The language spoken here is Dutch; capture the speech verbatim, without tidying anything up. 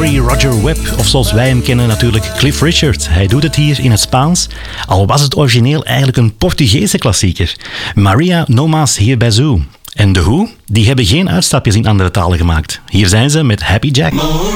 Henry Roger Webb, of zoals wij hem kennen natuurlijk Cliff Richard. Hij doet het hier in het Spaans, al was het origineel eigenlijk een Portugese klassieker. Maria No Mas hier bij Zoo. En The Who, die hebben geen uitstapjes in andere talen gemaakt. Hier zijn ze met Happy Jack.